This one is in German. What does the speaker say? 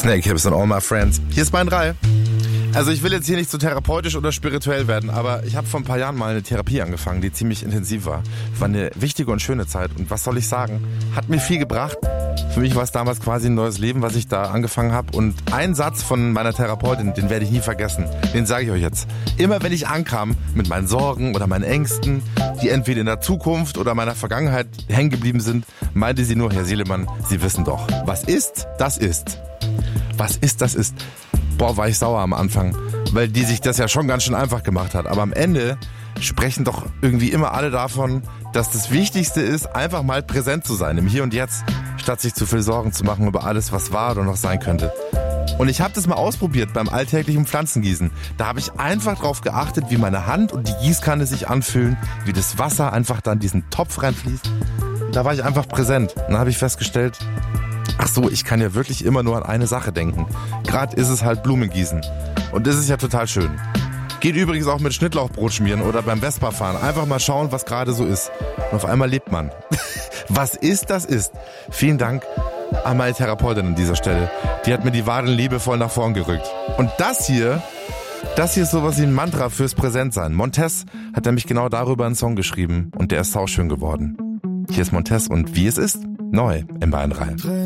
Snake Hips and all my friends. Hier ist mein 3. Also ich will jetzt hier nicht so therapeutisch oder spirituell werden, aber ich habe vor ein paar Jahren mal eine Therapie angefangen, die ziemlich intensiv war. War eine wichtige und schöne Zeit und was soll ich sagen, hat mir viel gebracht. Für mich war es damals quasi ein neues Leben, was ich da angefangen habe. Und ein Satz von meiner Therapeutin, den werde ich nie vergessen, den sage ich euch jetzt. Immer wenn ich ankam mit meinen Sorgen oder meinen Ängsten, die entweder in der Zukunft oder meiner Vergangenheit hängen geblieben sind, meinte sie nur, Herr Sielemann, Sie wissen doch, was ist, das ist. Was ist, das ist. Boah, war ich sauer am Anfang, weil die sich das ja schon ganz schön einfach gemacht hat. Aber am Ende sprechen doch irgendwie immer alle davon, dass das Wichtigste ist, einfach mal präsent zu sein, im Hier und Jetzt, statt sich zu viel Sorgen zu machen über alles, was war oder noch sein könnte. Und ich habe das mal ausprobiert beim alltäglichen Pflanzengießen. Da habe ich einfach drauf geachtet, wie meine Hand und die Gießkanne sich anfühlen, wie das Wasser einfach dann diesen Topf reinfließt. Da war ich einfach präsent. Und dann habe ich festgestellt, ach so, ich kann ja wirklich immer nur an eine Sache denken. Gerade ist es halt Blumengießen. Und das ist ja total schön. Geht übrigens auch mit Schnittlauchbrot schmieren oder beim Vespa fahren. Einfach mal schauen, was gerade so ist. Und auf einmal lebt man. Was ist, das ist. Vielen Dank an meine Therapeutin an dieser Stelle. Die hat mir die Wadeln liebevoll nach vorn gerückt. Und das hier ist sowas wie ein Mantra fürs Präsentsein. Montez hat nämlich genau darüber einen Song geschrieben. Und der ist sauschön geworden. Hier ist Montez und wie es ist, neu im Bayern 3.